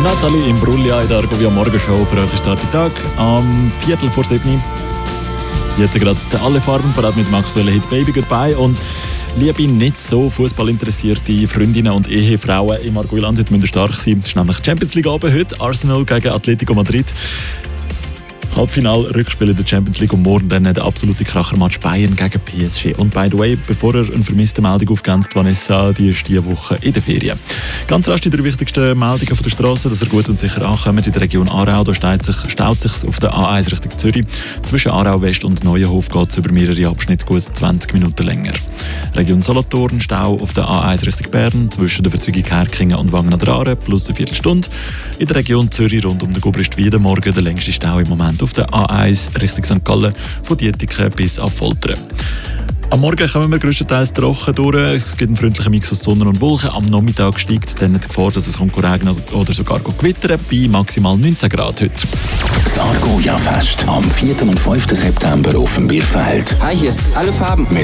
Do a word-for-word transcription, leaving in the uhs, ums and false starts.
Nathalie Imbruglia in der Argovia Morgenshow für euch Start Tag am Viertel vor sieben. Jetzt gerade alle Farben parat mit dem aktuellen Hit Baby Goodbye. Und liebe nicht so fußballinteressierte Freundinnen und Ehefrauen im Argoiland, heute müssen stark sein. Das ist nämlich die Champions League Abend heute. Arsenal gegen Atletico Madrid. Halbfinale, Rückspiel in der Champions League und morgen dann der absolute Krachermatch Bayern gegen P S G. Und by the way, bevor ihr eine vermisste Meldung aufgebt, Vanessa, die ist diese Woche in der Ferien. Ganz rasch die drei wichtigsten Meldungen von der Straße, dass ihr gut und sicher ankommt. In der Region Aarau, da staut sich, staut sich auf der A eins Richtung Zürich. Zwischen Aarau West und Neuenhof geht es über mehrere Abschnitte gut zwanzig Minuten länger. Region Solothurn, Stau auf der A eins Richtung Bern, zwischen der Verzweigung Herkingen und Wangen an der Aare, plus eine Viertelstunde. In der Region Zürich rund um den Gubrist-Wieden morgen der längste Stau im Moment auf der A eins Richtung Sankt Gallen, von Dietiken bis auf Foltern. Am Morgen kommen wir grösstenteils trocken durch. Es gibt einen freundlichen Mix aus Sonne und Wolken. Am Nachmittag steigt dann die Gefahr, dass es regnen oder sogar gewittern bei maximal neunzehn Grad heute. Das Argoia-Fest am vierten und fünften September auf dem Bierfeld. Hi, hier ist alle Farben.